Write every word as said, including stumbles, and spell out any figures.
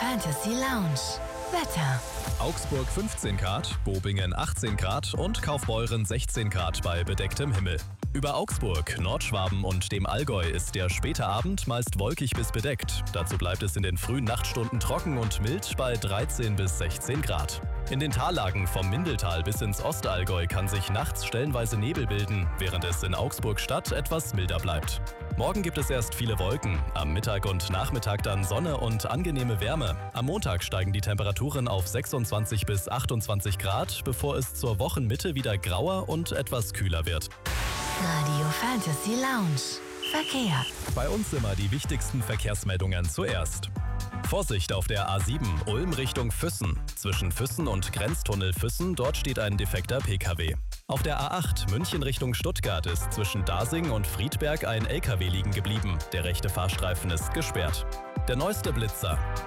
Fantasy Lounge. Wetter. Augsburg fünfzehn Grad, Bobingen achtzehn Grad und Kaufbeuren sechzehn Grad bei bedecktem Himmel. Über Augsburg, Nordschwaben und dem Allgäu ist der späte Abend meist wolkig bis bedeckt. Dazu bleibt es in den frühen Nachtstunden trocken und mild bei dreizehn bis sechzehn Grad. In den Tallagen vom Mindeltal bis ins Ostallgäu kann sich nachts stellenweise Nebel bilden, während es in Augsburg-Stadt etwas milder bleibt. Morgen gibt es erst viele Wolken, am Mittag und Nachmittag dann Sonne und angenehme Wärme. Am Montag steigen die Temperaturen auf sechsundzwanzig bis achtundzwanzig Grad, bevor es zur Wochenmitte wieder grauer und etwas kühler wird. Radio Fantasy Lounge. Verkehr. Bei uns immer die wichtigsten Verkehrsmeldungen zuerst. Vorsicht auf der A sieben Ulm Richtung Füssen. Zwischen Füssen und Grenztunnel Füssen, dort steht ein defekter P K W. Auf der A acht München Richtung Stuttgart ist zwischen Dasing und Friedberg ein L K W liegen geblieben. Der rechte Fahrstreifen ist gesperrt. Der neueste Blitzer.